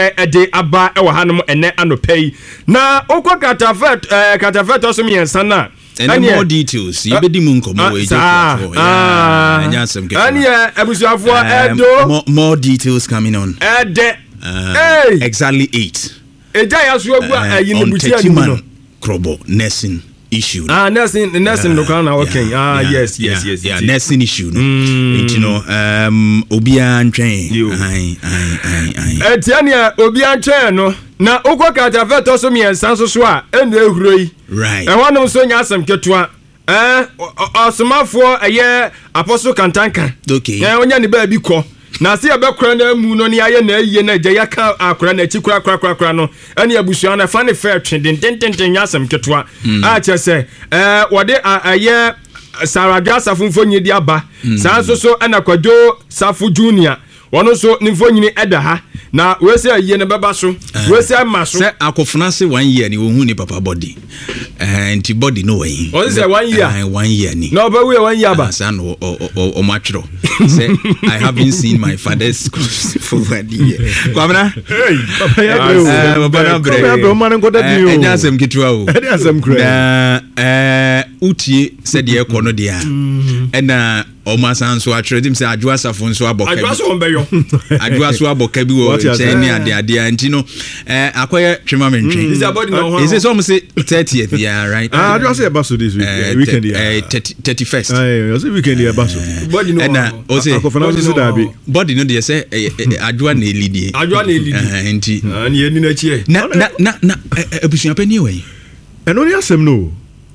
de aba ewa hanom ene anopei na okwa katafet oso miensa na and more details you be di mu nkomo we abusuafo edo more details coming on exactly 8 eja ya so agu ayi ne butia ni no Krobo nursing issue nursing no kana okay yes nursing issue no you know obia ntwen etiania obia ntwen no na okwa katafet oso miensa so a enu ehuro yi right e wonom so nya asem ketua osomafo eye apostle kantanka okay onya ni ba bi ko na se abekora na mu no ne aye na aye na gya yaka akora na chikura no ene abusua na fa ne fair twenden nya asem ketua a chese wode aye Saragasa safo nyedi aba saa so ana kwadwo safo junior wono so nimfo nyini eda ha na we say aye ne beba so we say maso say akofuna se 1 year ni ohun ni papa body anti body no way o say 1 year 1 year ni no but we 1 year ba san o matro say I haven't seen my father's for 1 year kwamna hey papa na bro man ngoda bi o enya asem kitua o enya asem kra utie said ye kono dia ena o masan so atredim say adwa safo nso aboka adwa so mbeyo adwa so aboka bi wo cheni ade anti no akoye twema mentwe is it some say 30th yeah right adwa say baso this weekend yeah 31st I say weekend yeah baso body no ena o say akofana so da bi body no dey say adwa na elidi anti ani eni na chi na abusuan pani we eno ni asem no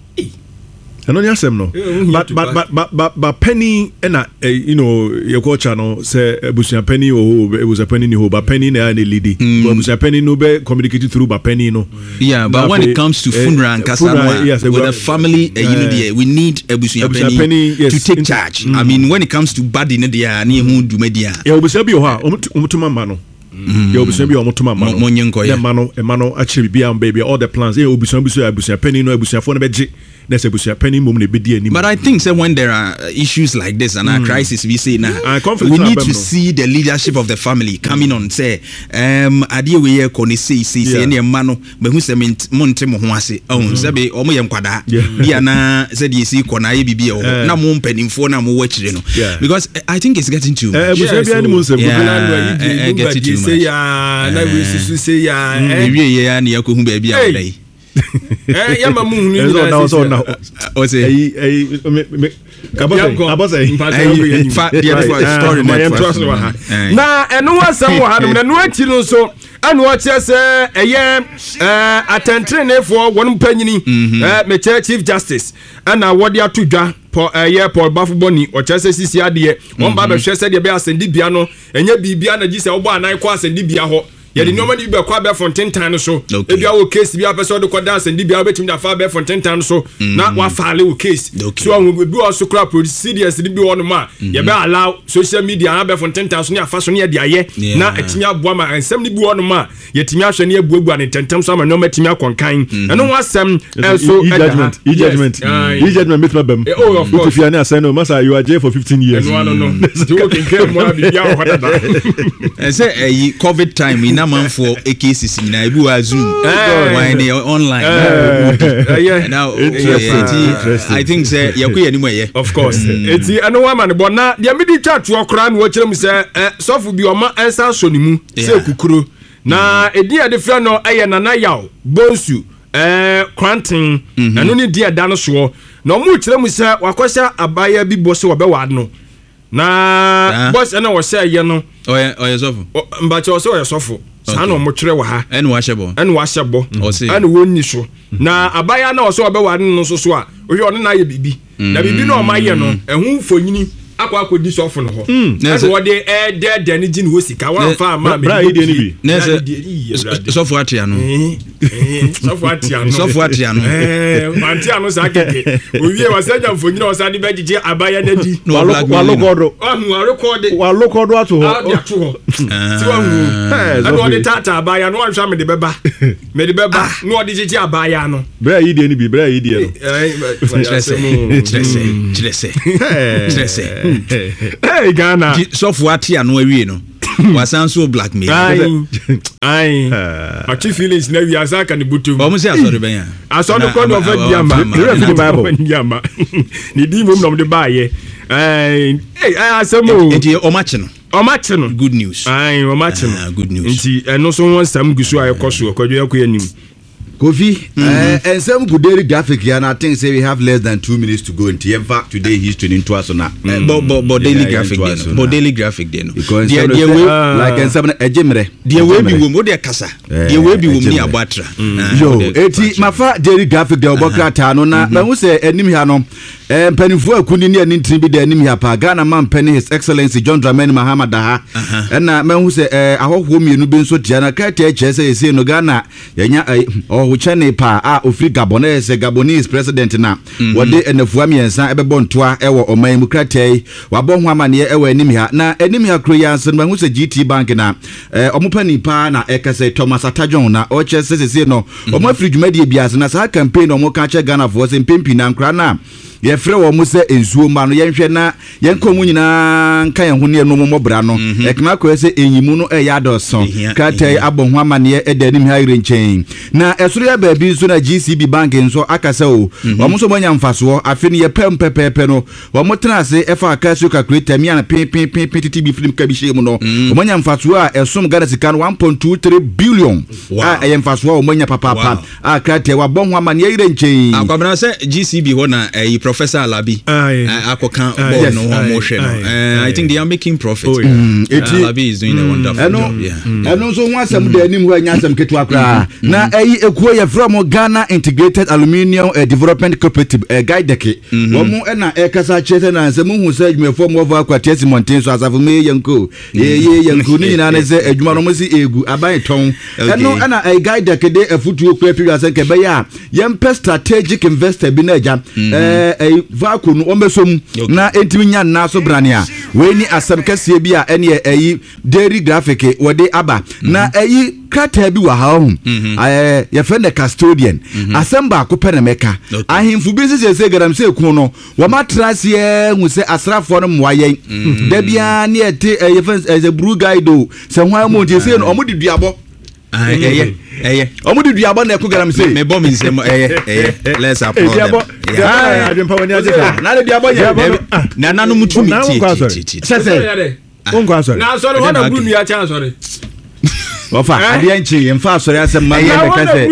but penny and you know your culture no say busuan penny it was a penny no but penny na lead but busuan penny no be communicated through but penny no yeah but when it comes to funeral and kasano with the family you know we need a busuan penny to take charge I mean when it comes to body no dia na hu dumedia yeah busuan bi o ha omutuma ma no yeah obusuan bi omutuma ma no monyenko ya emano actually bia baby all the plans yeah obusuan penny no obusuan fo no beje. But I think so when there are issues like this and a crisis we say now we need to see the leadership of the family coming on say adie we here koni say any man no be hu say monte mo ho ase say be omo ye nkwada bia na say dey see kona ye bibia o na mo mpanimfo na mo wachire no because I think it's getting too say ya na we say ya we ya na yakohu ba bia o dai yama mu hunu ni na o say kabose na eno wasam wa hanum na no ati no so anu o chese eye attentrene won panyini me chief justice ana wodi atodwa Paul Bafuboni o chese sisi ade won ba be hwese de be asendi bia no enye bibia na gise ogbo anan kwa asendi bia ho yedi noma di be kwa be Fontaine tan so e bia wo case bia person de koda asendi bia betim da fa be Fontaine tan so na wa faale wo case so an we bi o so kra serious di bi won ma ye be allow social media na be Fontaine tan so ne afa so ne ye aye na etinya boa ma ansem ni bi won ma ye tinya hwe ne ebuagu an tentem so ma no ma tinya konkan eno wasem so judgment mit ma bam if you are assign no masa you are jail for 15 years no you can get more bi bia o hoda da say covid time ina man for cases na ebi wa zoom when online now I think say yakoya ni moye of course eti eno wa man bo na dia medi twa to okra na wo kire mu say sofu bi o ma ensa so ni mu say kukuro na edi ade fra no eye nana yaw bonsu kwantin eno ni dia da no so na o mu kire mu say wakosha abaya bi bo se wo be wa no na boss ena wo say ye no oye sofu mbache wo say oye sofu sana o mo kire wa ha enu wa hyebo enu wonni so na abaya na wo say wo be wa no so a o hwe ono na ye bibi na bibi na o ma ye no ehu fonyini akwa di sofu no ho na wo de de ni gin wo sika wa fa ma me di bi na sofu atia no sofu atia no mantia no sa keke o wie wa sanja mfonyina wo sa di begije abaya na di wa lokodo ato ho ti wa hu and wo de tata abaya no anhwa me de beba no wo de jiji abaya no bra yi di no Trese. Hey Ghana software atia no awie no was so blackmail. Aye. My chief feelings now we are can butu. Almost I saw the band. I saw the corner of the Bible. Ni di mum nom de baye. Hey, asemo. Enti o match no. Good news. Aye, o match no. Good news. Enti eno so won sam gusu ayekoso kwadwe akoyanim. Kofi, and some good daily graphic here, and I think say we have less than 2 minutes to go into. In fact, today he's tuning to us on that. But daily graphic then. But daily graphic then. Because like in some ejimre. There will be women. There kasa. There will be women near Batra. Yo, eti mafa daily graphic de obokra ta no na. Na hu se enim ha no. Penifo akuni ne ani tin bi de enim ha pa. Ghana man penny His Excellency John Dramani Mahama Daha. Na me hu se ahoho mienu bi nso tia na ka tia chese ese no Ghana yenya Uchene pa ofri Gabonese Gabonese president na wode enafua miensa ebebo ntoa ewo oman mu kratai wabo ho amane ewo anim ha na anim ha kro yanse no hu se GT Bank na omopani pa na ekase Thomas Atajon na oche sesese no omafri dwumadi biase na sa campaign omoka che Ghana for se mpempi na nkra na ye frɛ wo mo se ensuo ma no yenhwɛ na yenkomu nyina nka ye ho ne no mo bra no ekma ko se enyimu no ya doson kratai abo ho amane edani mi ha irenchen na esoro ya baabi so na GCB Bank nso akasa o wo mo so mo nya mfaso afi ne ye pem pepepe no wo mo tena se efa kaso calculator mi ana pin TTB film ka bi shemu no wo mo nya mfaso a esom Ghana sika no 1.23 billion a mfaso wo mo nya papa kratai wa bo ho amane irenchen akwabena se GCB ho na Professor Alabi akoka board no ho hwe no I think they are making profit. Alabi is doing a wonderful job. Eno so ho asem da anim ho anya asem ketu akra na ekuo ye from Ghana Integrated Aluminium Development Cooperative Gaideke wo mu na kasa chese na asem hu se adwumefo mo over akwatesi mountain so asafo me yanko yanko ni na se adwuma no mo si egu aban ton eno na Gaideke de afutuo kwa period asen ke be ya yempe strategic investor bi na agya vaku no omesom na entimi nya na so brane a we ni asem kase bi a ene dairy graphic wode aba na krata bi wa ha ho ye friend the custodian asem ba ko pere meka ahimfu bi se gadam se ku no wo matrase hu se asrafo no mwayen da bia ne ete ye friend bru guide se ho mo je se no omudi duabo omudi duabo na ku gadam se me bom nsem let's applaud na le duabo ye na nanu mutumi ti na sorry wana bru mi a cha sorry Ofa ade nchi mfa asori asem ma ye beka se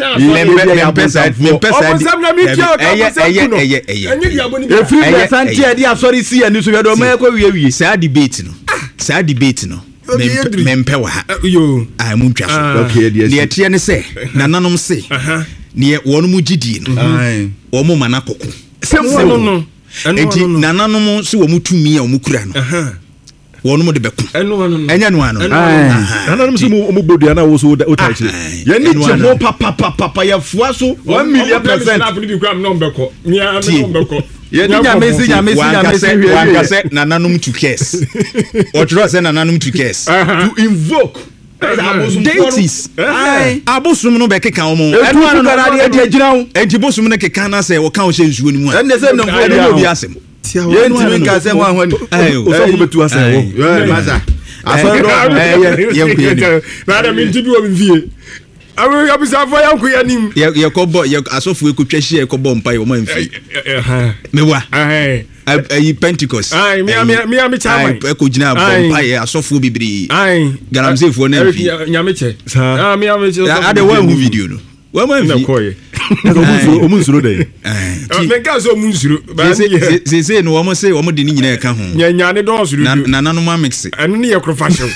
efri santi ade asori si ani so wedo ma ekwa wie sa debate no mempe wa yo ai mu ntwa so okay ne etie ne se nananom se ne wonu mu gidi no wo mu mana kokko no enti nananom se wo mu tumi a wo mu kura no wonu mo de beku enya no ano nananom se mo bodu ana wo so o ta chire ye ni che mo papa ya fua so 1 million percent na bi kura no mbeko nya no mbeko ye ni nyamesi wankase nananom to case what do I say nananom to case to invoke deities abosum no be keka omo enu anu na de agina wo enti bosum no keka na se wo ka wo hye nsuo ni mu a enne se no bi asem ye ntimi nka se ho ahwani o so betu ase wo maza aso na da minti bi wo mfie awu abisafo yanku yanim ye kobo ye asofu ekotwa hye ye kobo mpa ye wo manfi mewa ayi Pentecost mi chama ekogina mpa ye asofu bibiri galamsefo na mfi nyame che che ade one video no wa manfi koye omunsuro dey menka so omunsuro se no wo se wo de ni nyina ka ho nyanyane don suru na nanu ma mix enu ne ye crofashion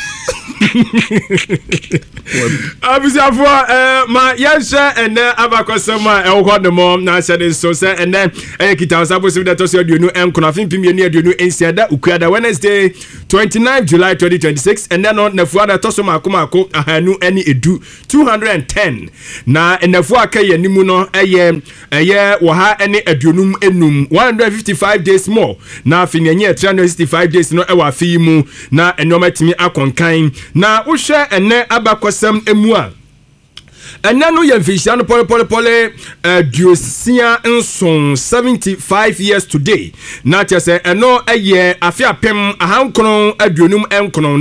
abisafo ma yense ene abakosema ehode mom na sede so se ene ekita sabo se da so aduonu enkono afimpim ye ne aduonu ensiada ukuada Wednesday 29 July 2026 and then on nafuada toso mako ahanu eni edu 210 na nafu aka ye nimu no eye wo ha eni aduonum enum 155 days more na afinyenye 365 days no ewa afi mu na enoma timi akonkan na wo hwe ene abakosem emu a ɛnɛ no yɛ mfihia no pɔlepɔlepɔle duosia nson 75 years today na kyerɛ sɛ ɛno ɛyɛ afe apem ahankron aduonum nkron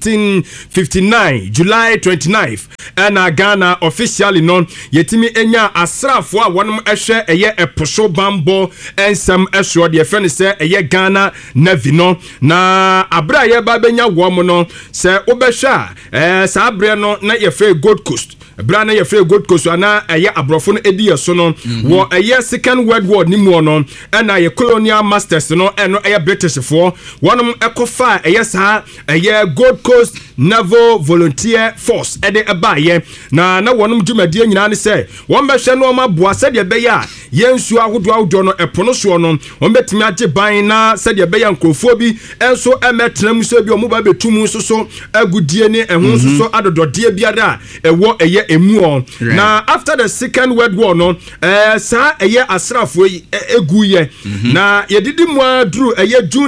1959 July 29th ɛna Ghana officially no yɛtimi enya asrafo a wɔnom ɛhwɛ ɛyɛ ɛposo bambɔ ensɛm ɛsoɔ deɛ fɛ ne sɛ ɛyɛ Ghana Navy no na abra yɛ ba benya wɔm no sɛ wobɛhwɛ a saa abrɛ no na yɛfrɛ Gold Coast bra na yɛfrɛ Gold Coast ana ɛyɛ abrɔfo no edi yɛ so no wɔ ɛyɛ Second World War ni mu no ɛna yɛ colonial masters no ɛno ɛyɛ British foɔ wɔnom ɛkɔfa ɛyɛ saa ɛyɛ Gold Coast Naval Volunteer Force ɛde ɛbaayɛ na wɔnom dwumadie nyinaa ne sɛ wɔn bɛhwɛ no ɔma boa sɛdeɛ ɛbɛyɛ a yɛn nsuo ahodoɔ no ɛpono soɔ no wɔn bɛtumi agye ban na sɛdeɛ ɛbɛyɛ nkurɔfoɔ bi ɛnso ɛmɛtena mu sɛ bi ɔmo ba bɛtu mu nso so agudie ne ɛho nso so adodɔdeɛ biara a ɛwɔ ɛyɛ emu na after the Second World War no saa ɛyɛ asrafoɔ yi egu yɛ na yɛdidi mu aduru ɛyɛ June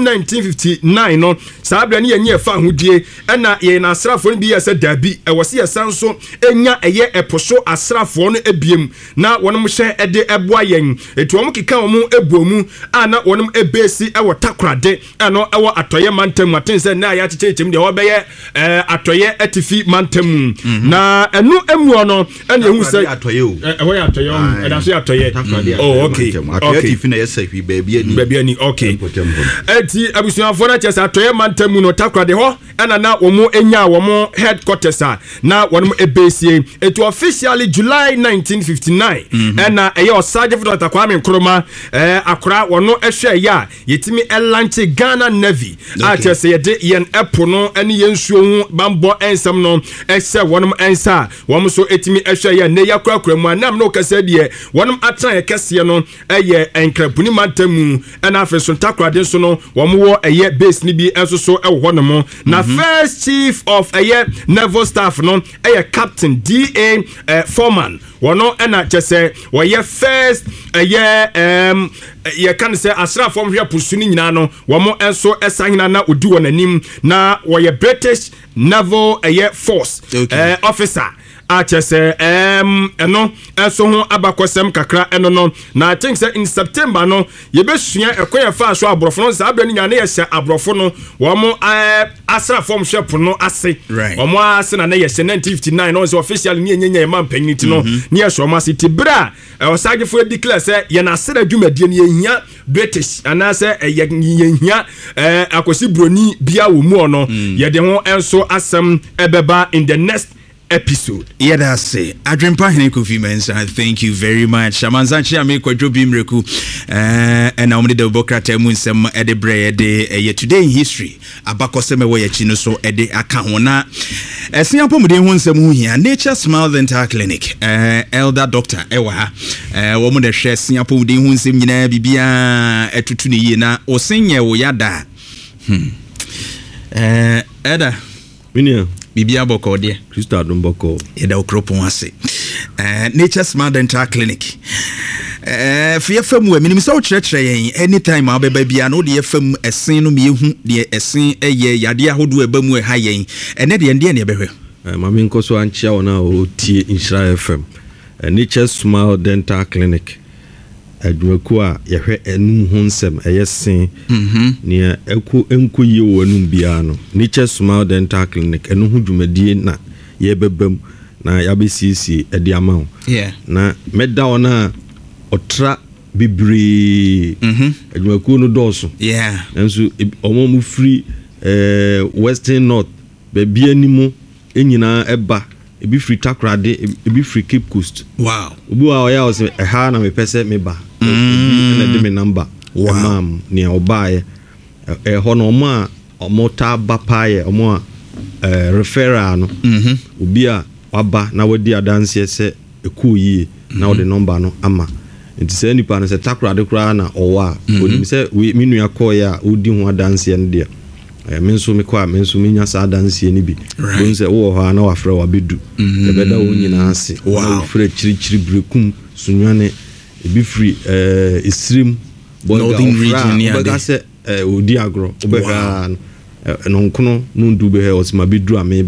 1959 no saa abira ne yɛnyɛ ɛfa ahodie ɛna yɛn asrafoɔ no bi yɛ sɛ dabi ɛwɔ se yɛsan so enya ɛyɛ ɛposo asrafoɔ no ebiem na wɔnom hyɛ ɛde ɛboa yɛn etu wɔn keka wɔn ebu mu a na wɔnom ebesi ɛwɔ Takoradi ɛno ɛwɔ atɔyɛ mantam aten sɛ na yɛ akyekyɛ deɛ wɔbɛyɛ atɔyɛ etifi mantam na ɛno emu no ɛna ehu sɛ atɔyɛ o ɛwɔ yɛ atɔyɛ ɛda so yɛ atɔyɛ oh okay atɔyɛ tifi na yɛ sɛ hwi baabi ani okay eti abusuafoɔ na kyɛ sɛ atɔyɛ mantam no Takoradi hɔ ɛna na wɔn enya wɔn headquarters a na wɔn ebesie etu officially July 1959 ɛna ɛyɛ Ɔsagyefo Dr. Kwame Nkrumah akora wɔn ɛhwɛ yɛ a yɛtimi ɛlanche Ghana Navy a kyɛ sɛ yɛde yɛn ɛpo no ɛne yɛn nsuo ho bambɔ ɛnsɛm no ɛhyɛ wɔn ɛnsa wɔn so etimi ɛhwɛ yɛ ne yakura mu anam no kɛse deɛ wɔn atena yɛ kɛseɛ no ɛyɛ nkrapuni mantamu ɛna afɛ so Takoradi nso no wɔn wɔ ɛyɛ base ni bi ɛnso so ɛwɔ hɔ nom na first chief of ɛyɛ naval staff no ɛyɛ Captain D.A. Foreman wɔn ɛna kyɛ sɛ wɔyɛ first ɛyɛ yɛ kan sɛ asrafo hwɛ pusu ni nyinaa no wɔn ɛnso ɛsa nyinaa na odi wɔn anim na wɔyɛ British Naval ɛyɛ force officer a kyɛ sɛ ɛno ɛnso ho abakɔsɛm kakra ɛno no na I think sɛ in September no yɛbɛsua ɛkɔyɛ fa so aborɔfo no saa abɛ no nyane yɛhyɛ aborɔfo no wɔn asrafo hwɛ po no ase wɔn ase na yɛhyɛ 1959 no sɛ official ne yɛnyɛ yɛ man panyin ti no ne yɛhyɛ wɔn ase ti bra Ɔsagyefo declare sɛ yɛn asɛrɛ adwumadie no yɛhia British anaasɛ yɛhia akosi broni bia wɔ mu ɔno yɛde ho ɛnso asɛm ɛbɛba in the next episode. Yeah, that's it. Adrimpa Hene Kofi Mensah, thank you very much. Shamanzanchi ame kwadwo bimreku and na omde de bokrata mu nsem edebre de today in history abakoseme wo yachi no so ede aka ho na esiampo mu de ho nsem hu hia Nature Smile Dental Clinic elder doctor ewa ha wo mu de hwe esiampo mu de ho nsem nyina bibia etutu ne yie na osenye wo yada eda minia bibia boko de Krista Domboko eda okropon ase Nature Smile Dental Clinic fie fam wa minim so kyerɛkyerɛ yɛn anytime abeba bia no de fam esen no mehu de esen ɛyɛ yade ahodo eba mu ha yɛn ɛne de ne ɛbɛhwɛ mame nkoso anchia wona o tie Nhyira FM Nature Smile Dental Clinic adwumaku a yɛhwɛ enum ho nsɛm ɛyɛ sen ne enko yie wɔ enum bia no Nature Smile Dental Clinic enu ho dwumadie na yɛbɛbam na yɛabɛsiesie ɛde ama ho na meda ona otra bibiri adwumaku no dɔɔso nso ɔmo mu free Western North baabi animu enyina ɛba ebi free Takoradi ebi free Cape Coast obi wa ɔya ɔse ɛha na mepɛsɛ meba na de me number mam ne ɔbaaye ɛhɔ no ɔmo a ɔmo ta ba paaye ɔmo a referral no obi a waba na wadi adanse sɛ ɛkɔ yie na ɔde number no ama nti sɛ nipa no sɛ Takoradi kura na ɔwa onim sɛ me nua kɔɛ a odi ho adanse no de me nso me kɔ a me nso me nya sa adanse ni bi bon sɛ wo hɔ na wafrɛ wa bedu ɛbɛda wo nyina ase wo frɛ chirichiri brekum sunwane ebi free Isrim Northern region near the odi agro obeka no nkono no ndu be he osima bedu ameba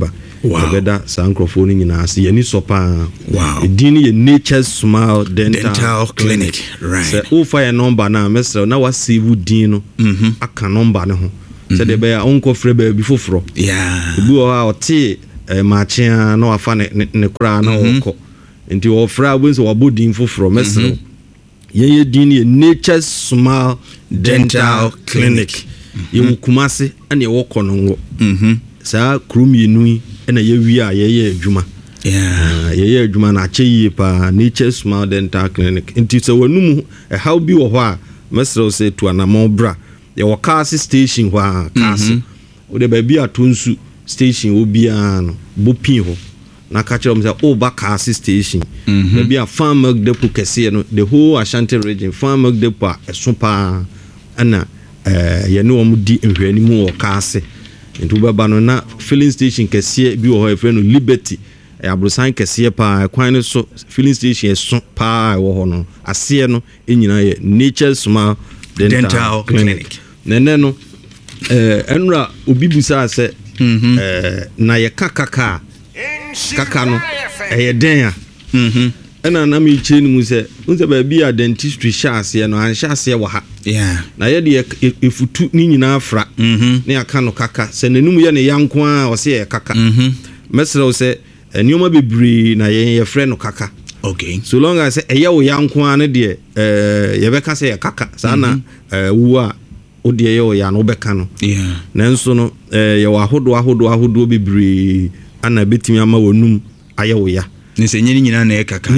Beda Sankrofo ni nyina se yani sopa. Edin ye Nature's Smile Dental Clinic. Right. Se o fa your number na mesra na wa save din no. Aka number ne ho. Se de be ya onko frɛ ba bi foforo. Yeah. Obi o ha o te machia na wa fa ne kura na okɔ. Nti o fra bo so wa bodin foforo mesra. Ye din ye Nature's Smile Dental Clinic. Ye Kumase ane ye wo Konongo. Sa krum yenu ena ye wi a ye adwuma. Ye adwuma na ache yi pa Nature's Smile Dental Clinic. Nti se wanum how bi wo ho a mesro se to anamon bra. Ye wo Kasi station ho a Kasi. O de ba bi atonsu station obi a no bo pin ho. Na ka kire say o ba Kasi station. Ba bi a farm milk depot kese no the whole Ashanti region farm milk depot eso pa ana ye no mu di nhwani mu wo Kasi. Nti baba no na filling station kese bi wo ho e no Liberty abrosan kese pa kwan no so filling station so pa wo ho no ase no enyina ye Nature's Smile Dental Clinic. Nene no enra obi busa se na ye kaka no den a ena na me cheni mu se unse ba bi a dentistry shaase no an shaase wo ha na ye de efutu ni nyina afra na aka no kaka se nanum ye ne yanko a o se ye kaka mesre o se enioma bebre na ye frɛ no kaka. Okay, so long as ye wo yanko a ne de ye beka se ye kaka sa na wu a o de ye wo ya no beka no nanso no ye wo ahodo bebre ana betimi ama wonum aye wo ya ni se nyini nyina na ye kaka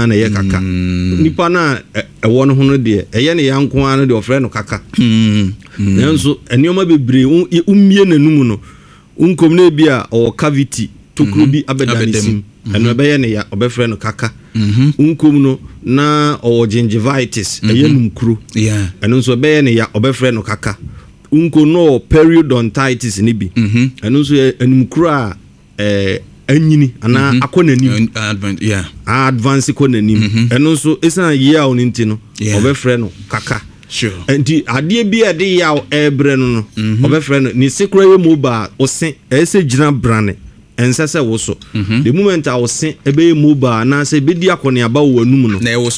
nipa na ewo no ho no de eye ne yanko a no de ofre no kaka nanso enioma bebre umie nanum no unkom na bia o cavity tokro bi abedanisim eno be ye ne ya obefre no kaka unkom no na o gingivitis eye numkuru eno nso be ye ne ya obefre no kaka unko no periodontitis ni bi eno nso enumkuru a anyini ana akonanim advance konanim eno nso esa ye a oninti no obefre no kaka. Sure. Enti ade bi e de ya ebre no obefre no ni sekura ye mobile ose ese gina brane ensese wo so the moment I was say ebe mobile na se be di akone aba wo anum no na e wo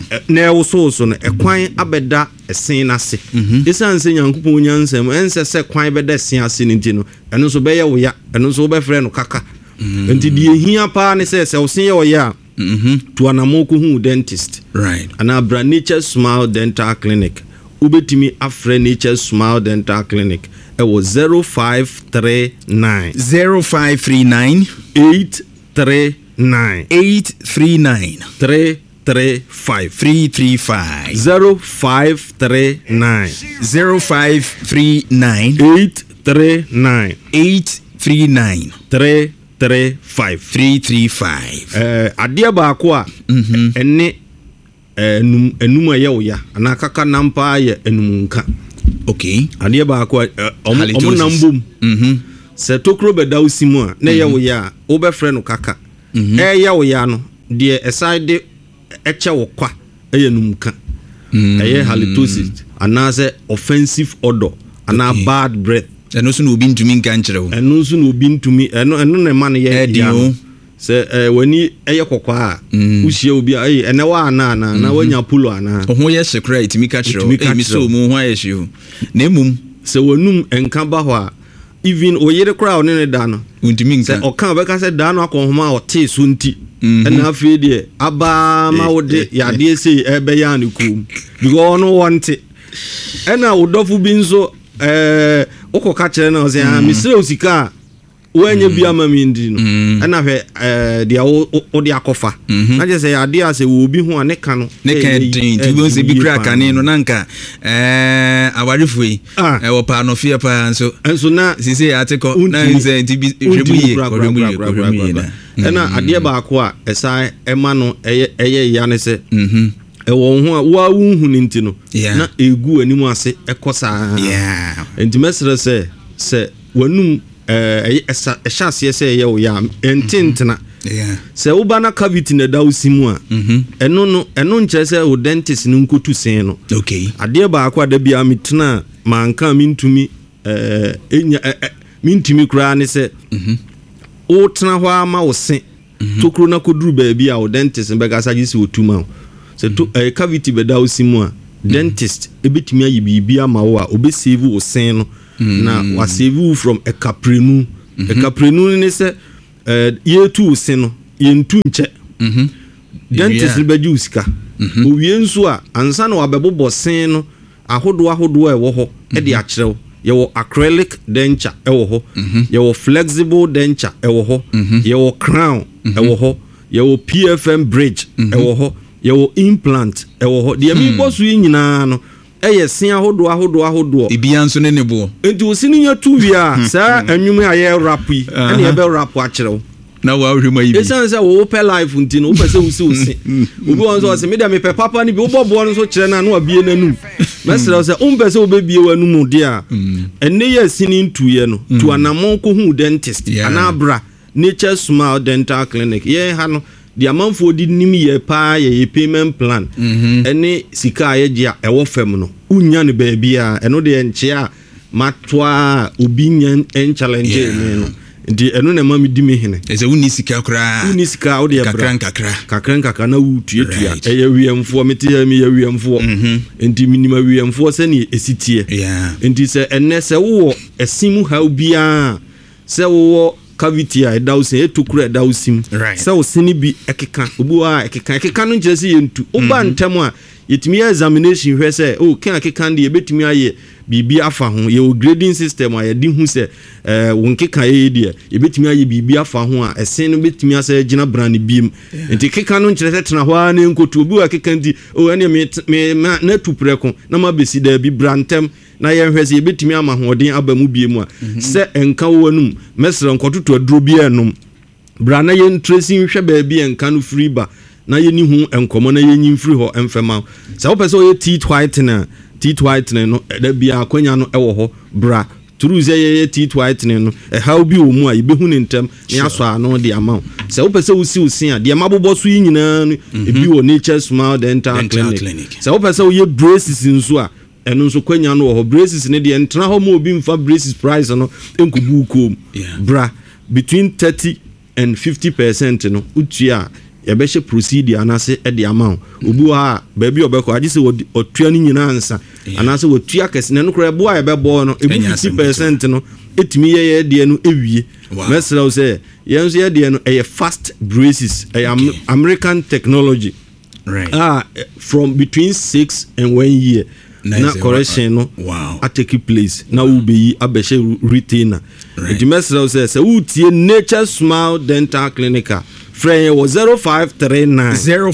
so no ekwan abeda esen na se esan se nyankopon nyansem ensese kwan beda esen ase ninti no eno so be ye wo ya eno so be frɛ no kaka enti die hia pa ne se wo sen ye wo ya to anamoko hu dentist right ana bra Nature's Smile Dental Clinic ubetimi afre Nature's Smile Dental Clinic it was 0539 839 335 0539 839 335 adia ba ko a ene enum aye wo ya ana kaka nampa ye enumunka. Okay, adia ba ko nambum se tokro beda osimu a na ye wo ya wo be frɛ no kaka ye wo ya no de aside eche wo kwa eye numka eye halitosis ana se offensive odor ana bad breath eno so no obi ntumi nka nkyere wo eno so no obi ntumi eno ne ma ne ye dia se wani eye kokwa a uhie obi a ene wa ana na wanya pulo ana ho ye sekra itimi ka kyere wo mi so mu ho aye hye na emum se wonum enka ba ho a even oyere kra one ne da no ntumi nka se oka be ka se da no akonhoma o te so nti ena afie de aba ma wode ya de sei ebe ya ne kum because no want ena wodofu bi nso okoka kyere na o se misre osika wenye bia mami ndi no ena hwe dia o dia kofa na je se ya dia se wo bi ho ane ka no ne ka din ti bo se bi kra kane no na nka awarefo yi wo pa no fie pa nso na sisi ya teko na nze ti bi hwemu yi ena ade ba ko a esa ema no eye ya ne se ewo ho a wa hu ni nti no na egu animu ase ekosa enti mesere se wanum eshase se ye wo ya entintena se wo ba na cavity na da osimu a eno nkyere se wo dentist no nkotu sen no okay ade ba akwa da bia metena manka mintumi enya mintumi kura ne se o tena ho ama wo se tokro na koduru baabi a wo dentist mbega saje si otuma se to cavity beda wo simu a dentist ebetumi ayi bibi ama wo a obesave wo sen no na wa save wo from a caprenu ne se ye tu sen no ye ntu nche dentist beji usika owie nso a ansa na wabebobo sen no ahodo e wo ho e de akyerew ye acrylic denture e wo ho ye flexible denture e wo ho ye crown e wo ho ye PFM bridge e wo ho ye implant e wo ho de mi bosu nyina no eye sen ahodo ibia nso ne nebo enti osini nya tu wi a sa anwum a ye rap yi ene ye be rap akyerew na wa hwema ibi esan se wo pe life nti no wo pese wo se obi won so se me da me pe papa ni bi wo bobo no so kire na no abie nanum mesere se wo pese wo be bie wanum de a enne ye sini ntu ye no to anamon ko hu dentist anabra Nature Smile Dental Clinic ye ha no the amount for di nim ye pa ye payment plan ene sika ye gia e wo fam no unya ne ba bia eno de enche a matwa obi nyan en challenge me no di eno na ma mi di me hene eze uni sika kra o de kakran na wutu ye wiemfo meti ya mi ye wiemfo enti minima wiemfo se ne esitie enti se enne se wo esimu ha bia se wo cavity a dawsin etukura dawsim se wo sini bi ekeka obu a ekeka no nkyerese ye ntu oba ntam a yetimi examination hwe se kan akeka ndi ebetimi aye bibi afa ho ye grading system a ye di hu se wonkeka ye die ebetimi aye bibi afa ho a esen no betimi ase gina brand biem enti keka no nkyerese tena ho a na nkotu obu a keka ndi ene me na tupreko na ma besi da bi brantem na ye hwese ebetimi ama hoden abamu biem a se enka wo anum mesere nkototo aduro bi enum bra na ye tracing hwe ba bi enka no free ba na ye ni hu enkomo na ye nyin free ho emfema se wo pese o ye teeth whitening no da bia akwanya no ewo ho bra turu ze ye teeth whitening no how bi o mu a ibehu ne ntem ne aso ano de ama se wo pese wo si osin a de mabobo so yi nyina no ebi wo Nature Smile Dental Clinic se wo pese wo ye braces nso a eno nso kwanya no ho braces ne de entra ho ma obi mfa braces price no enkubu kom bra between 30 and 50% no utua yebeshe procedure anase e de amount obu ha baby obeko agise otua ni nyina ansa anase otua kese no kura ebo a yebebo no ebu 50% no etimi ye de no ewie mesra o say yenso ye de no e fast braces American technology from between 6 and 1 year na correction no a take place na u be abeshe retainer enti mesra o say u tie Nature Smile Dental Clinic Frey was 0539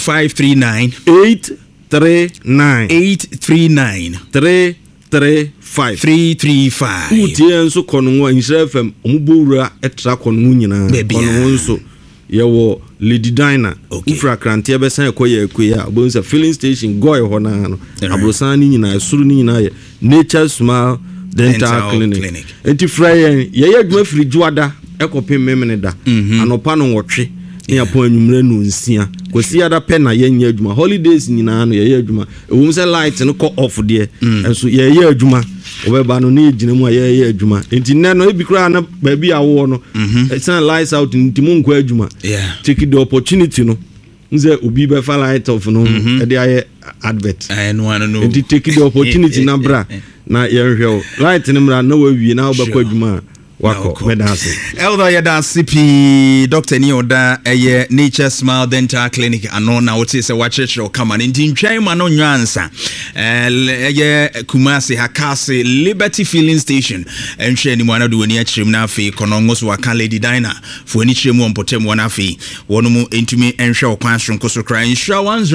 335 Utie nso kono Insha FM omubura etra kono nyina kono nso yewo Lady Dina ufra krante besan ekoye ekoya obonsa filling station goy ho na no abrosan ni nyina esuru ni nyina ye Nature Smile Dental Clinic enti Frey ye adwuma firi juada ekopem memene da anopa no wotwe ya po anwumre no nsia kwasi ada pe na ye nya adwuma holidays nyina no ye adwuma ewum se light no ko off de enso ye adwuma obeba no ne gina mu a ye adwuma enti nne no ebikura na ba bi awo no it's not lights out enti mu nko adwuma take the opportunity no nze obi be fa light off no e de aye advert no enti take the opportunity na bra na ye hwe light ni mra na wa wie na obekwa adwuma wako medasi elda ya da CP Dr. Nioda eye Nature Smile Dental Clinic anona wote se wachechero kama ndi ntwan ma no nwansa eye Kumasi Hakase Liberty Filling Station enhwe ni mwana do ni akyerem na afi konongoso waka Lady Dina fo ni kyerem ompotem wana afi wono entumi enhwe okwan sonkoso kra insure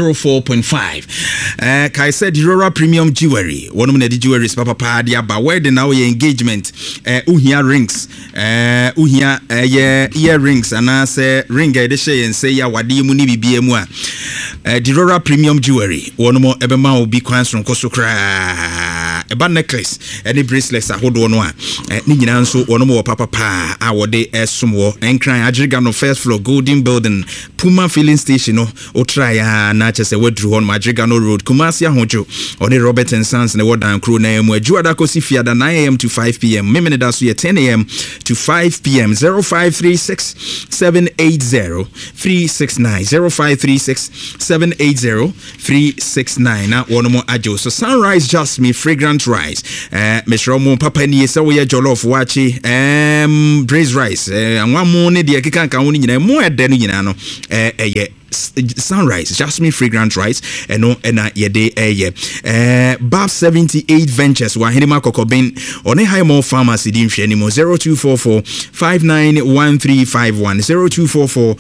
104.5 kai said Aurora Premium Jewelry wono na di jewelry papa pa dia ba where now your engagement uhia rings uhia earrings anase ring ede she say ya wade mu ni bibie mu a Aurora Premium Jewelry wono mo ebema obi kwan sonkoso kra eba necklace any bracelets ahodo no a ni nyina nso wono mo papa pa a wode esomwo enkran Adriga no first floor Golden Building Puma filling station no o try na chese wadru hon Adriga no road Kumasi ahojo oni Robert and Sons na wodan crew na emu ajuada kosi fiada 9 am to 5 pm memene da so ye 10 am to 5 pm 0536 780 369 0536 780 369 na wono mo ajo so Sunrise Jasmine fragrant rice Mr. Romo papa ni se wo ye jollof wachi braised rice anwa mo ne de keka kan wo ni nyina mo ede no nyina no Sunrise Jasmine fragrant rice eno ena yede Bab 78 Ventures wa Hinima Kokobin one Highmore Pharmacy di nhwe ni mo 0244 591351 0244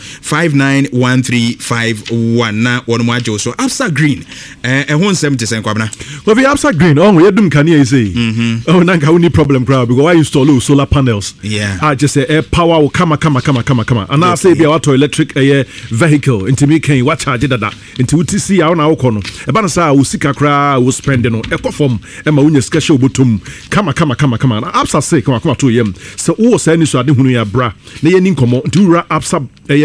591351 na wono mo ajo so Absa Green ho nsem te sen kwabna we be Absa Green on we dum kan ye say na nka we problem crowd because why install solar panels I just say power will come and I say be auto electric vehicle into me can what charge that into UTC ya na woko no e ba na sa wo sika kra wo spend no e form e ma wonya sika show botum kama na Absa say kama to yem so wo say ni so ade hunu ya bra na ye ni nkomo ntura Absa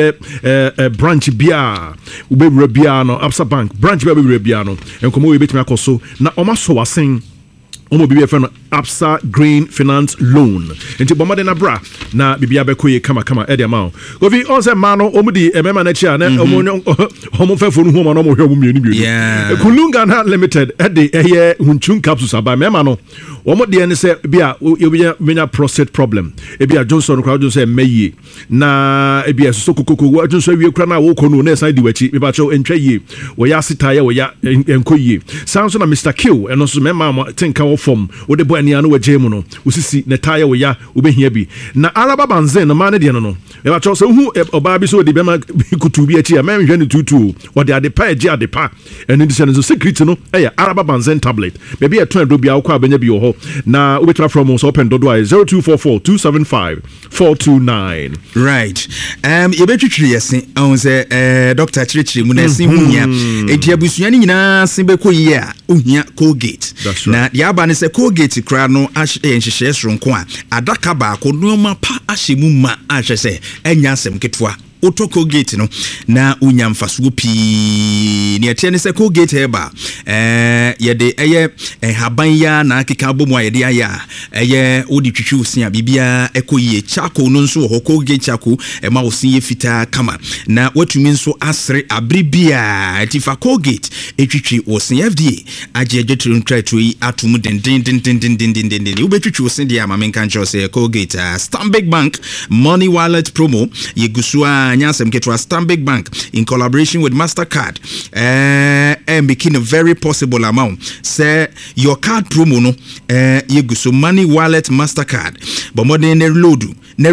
branch bia wo be bia no Absa bank branch bia bia no nkomo we betimi akoso na o ma so wasen omo bibia friend Absa Green Finance Loan enti bomade na bra na bibia be koye kama e ma go vi on se ma no omo di emema na chia na omo fefo no homo no mo hwe omo mienu Kulunga na limited e de hunchun capsules aba mema no omo de ne se bia menya prostate problem e bia Johnson crowd Johnson meye na e bia so kokoko Johnson wie kra na wo kono na side wachi me ba cho entwa yie wo ya sitaye wo ya enkoyie sanso na Mr. Q eno so mema tinka wo form wo de boy ania no wagye mu no usisi ne taye wo ya wo behia bi na araba banzen no ma ne de no no e ba cho so hu oba bi so de bema kutu bi achi a ma hwe ne tutu wo de ade pa agi ade pa eno de se secret no e ya araba banzen tablet maybe e ton do bia wo kwa benya bi wo ho na we tra from us open dodo 0244 275 429 right ye betwitwiri yesen on se Dr. Chirichiri mu na sin hunya enti abusua ni nyina sin be koyi a ohia Colgate na ya ba ne se Colgate kra no nhyehyɛ soronko a adaka ba ko noma pa ahyemu ma ahwɛ se enya asɛm ketwa Auto Colgate no na unya mfasuo pii ne ete ne se Colgate heba yede haban ya na akeka bomu a yede aya odi twitwi osia bibia ekoyie chako no nso ho Colgate chako ma osin fita kama na watumi nso asre abribia atifa Colgate etwitwi osin FDA ajejetru ntratui atum den ubetwitwi osin dia mamenka ncho se Colgate Stanbic Bank Money Wallet promo yegusua Nyasem Ketwa Stanbic Bank in collaboration with MasterCard and making a very possible amount. Say your card promo no yeguso Money Wallet MasterCard but more than reload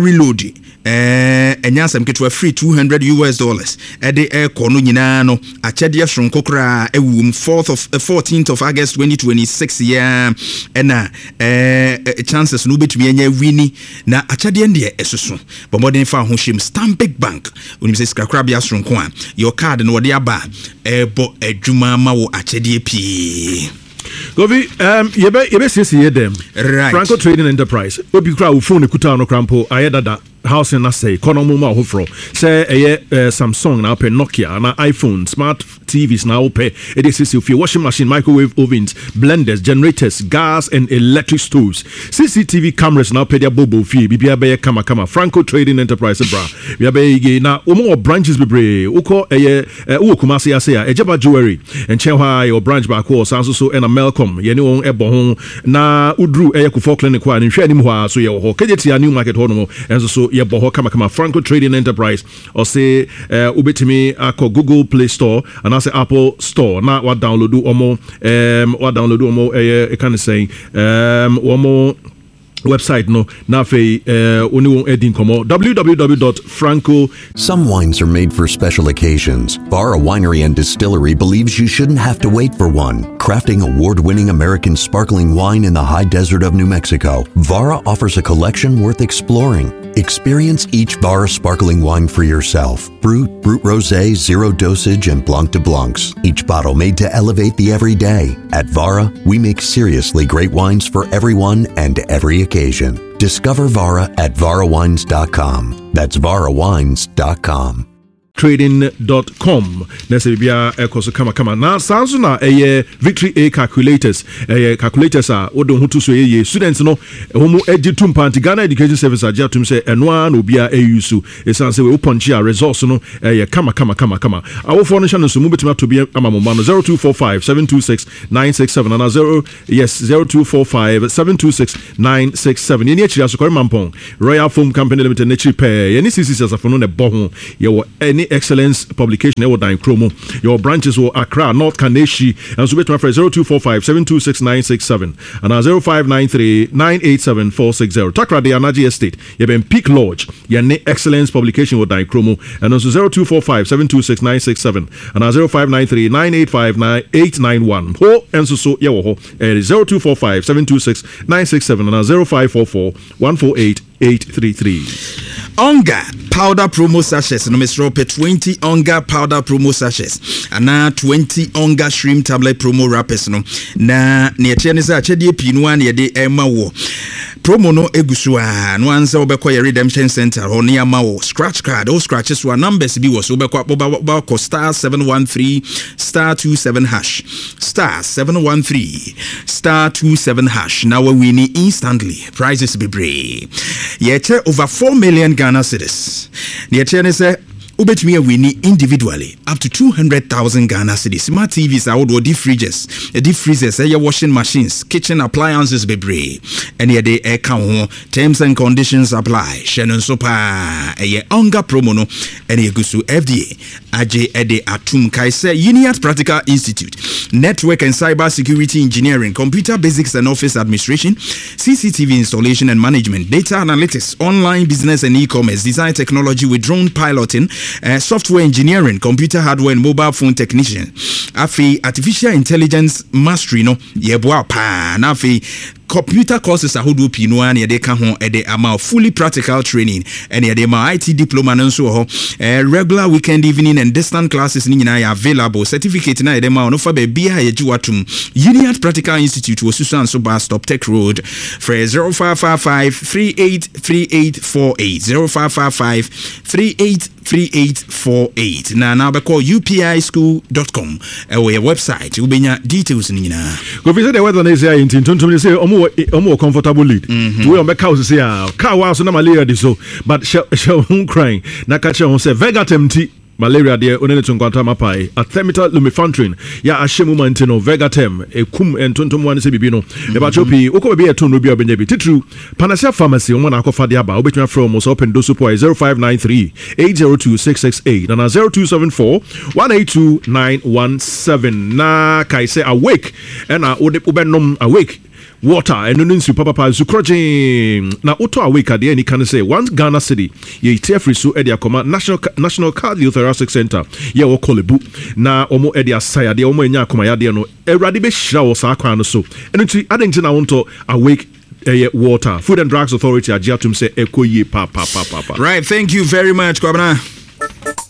Nyasem Ketwa free $200 ede kono nyina no achede shronko kra ewum 14th of August 2026 year na chances no betumi anya wini na achede ndie esusu but more than fa ho him Stanbic Bank when you say skrakrabia shronko a your card no wode aba ebo adwuma ma wo achede pii Govi yebe sisi yedem right Franco Trading Enterprise obi kra wo phone kuta no krampo ayedada house na say kono ma hofro say Samsung na open Nokia na iPhone smart TVs na open it is washing machine microwave ovens blenders generators gas and electric stoves CCTV cameras na open their bobo fee bibia be kama Franco Trading Enterprise bra bibia be na omo branches bebre uko wo Kumasi ase ya ejeba jewelry enchewa your branch back or sanso so and Melcom yeni won ebo ho na udru Kufo clinic wa nhwe anim ho so ye ho kejeti a new market ho no enso so ye bo ho kama Franco Trading Enterprise or say ubetimi akọ Google Play Store and I say Apple Store na wa download omo e can say omo website no na fe oni won edin komo www.franco. Some wines are made for special occasions. Vara Winery and Distillery believes you shouldn't have to wait for one. Crafting award-winning American sparkling wine in the high desert of New Mexico, Vara offers a collection worth exploring. Experience each Vara sparkling wine for yourself. Brut Rosé, Zero Dosage, and Blanc de Blancs. Each bottle made to elevate the everyday. At Vara, we make seriously great wines for everyone and every occasion. Discover Vara at varawines.com. That's varawines.com. trading.com nese bia ekoso kama na sanso na Victory A calculators calculators a wodo hutu so students no homu ejitum panti Ghana Education Service ajatum se enoa no bia use esanse we oponchi a resource no kama awofo no channel so mu betima to bia amamoma no 0245 726 967 and 0245 726 967 yeni achira so mampon Royal Foam Company Limited nechi pe yeni CCC asafo no bo ho ye wo any excellence publication ewo dan chromo your branches were Accra, North Kaneshi and so between 0245 726 967 and 0593 987 460 Takra de Anaji Estate you been Peak Lodge your excellence publication with dan chromo and also 0245 726 967 and 0593 985 891 ho and so ye wo ho 0245 726 967 and 0544 148 833. Onga powder promo sachets no Mr. 20 Onga powder promo sachets and 20 Onga shrimp tablet promo wrappers no na ne chene sa chede pinu an ye de ema wo promo no egusua no ansa obekọ ye redemption center ho ne ama wo scratch card o scratches wa numbers bi wo so obekọ star 713 star 27 hash star 713 star 27 hash now we win instantly prizes be brave yet over 4 million Ghana cedis. Niachene say ubetumi win individually up to 200,000 Ghana cedis. Smart TVs are all deep freezers, air washing machines, kitchen appliances bebre. Any day air count terms and conditions apply. Shannon Sopa a Onga promo no any gusu FDA AJ Ede Atum Kaise Uniat Practical Institute Network and Cyber Security Engineering Computer Basics and Office Administration CCTV installation and management data analytics online business and e-commerce design technology with drone piloting software engineering computer hardware and mobile phone technician afi artificial intelligence mastery no yeboa pa na afi computer courses ahodo pino an ye de ka ho e de ama fully practical training and ye de ma IT diploma no so ho regular weekend evening and distant classes ni nyina ya available certificate na ye de ma no fa ba bia ye jiwatum Uniat Practical Institute wo Susan so Bar Stop Tech Road for 0555 383848 0555 383848 na be call upischool.com our website you benya details ni nyina go visit the weather na say in tontom say omo comfortable lead to we on back house say car was na malaria this so but she crying na catch on say Vegatem tea malaria de onene tunkwanta mapai Artemether lumefantrine ya ashemu mantino Vegatem ekum entontom wan se bibi no e ba chopi uko be eton no bi obenya bi titru Panacea Pharmacy omo na akofa de aba obetwa from us open dosu po 0593 802668 and 0274 182917 na kai say awake and obenom awake water and nunsu papa zukrojin na auto awake ade any can say one Ghana city ye free so e dia command national cardiothoracic center ye wo kolebu na omo e dia saya de omo enya akoma yade no ewrade be hira wo sa akwa no so enti adentin na wonto awake water Food and Drugs Authority agiatum say ekoye pa right, thank you very much Kwabena.